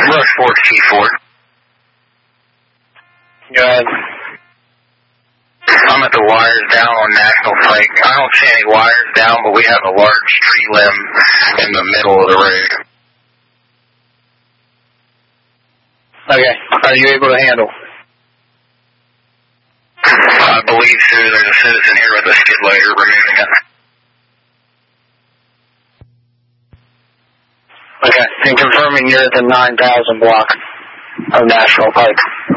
Rush 4 to T4. Go ahead. I'm at the wires down on National Pike. I don't see any wires down, but we have a large tree limb in the middle of the road. Okay. Are you able to handle? I believe so. There's a citizen here with a skid loader removing it. Okay. And confirming you're at the 9,000 block of National Pike.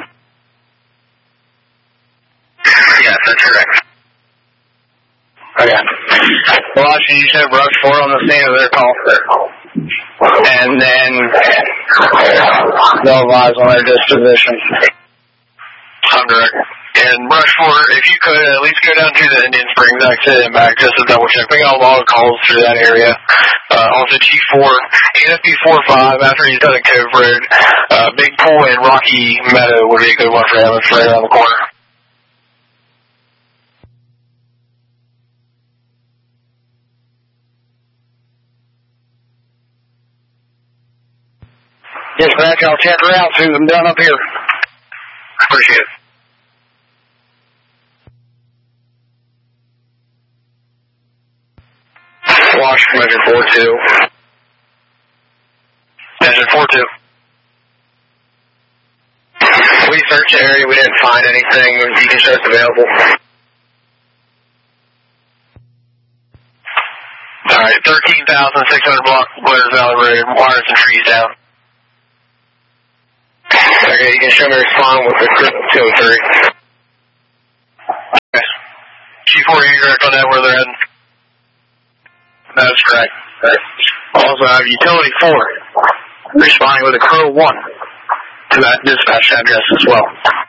Yes, that's correct. Okay. Washington, you said Rush 4 on the scene of their call. And then they'll advise on their disposition. I'm direct. And Rush 4, if you could, at least go down to the Indian Springs exit and back just to double check. We got a lot of calls through that area. Also T4, AFB 45 after he's done at Cove Road. Big Pool and Rocky Meadow would be a good one for him. It's right around the corner. Dispatch, I'll check her out as soon as I'm done up here. Appreciate it. Wash, measure 4-2. Measure 4-2. We searched the area, we didn't find anything. You can show us available. Alright, 13,600 block, Blair's Valley Road, wires and trees down. Okay, you can show me respond with the 203. Okay. G4, you correct on that where they're heading? That is correct. Also, I have Utility 4 responding with a Crow 1 to that dispatch address as well.